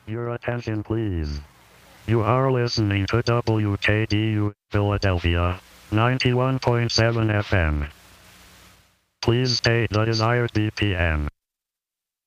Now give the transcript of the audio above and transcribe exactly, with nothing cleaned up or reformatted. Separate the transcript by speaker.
Speaker 1: Your attention please. You are listening to W K D U, Philadelphia, ninety-one point seven F M. Please state the desired B P M.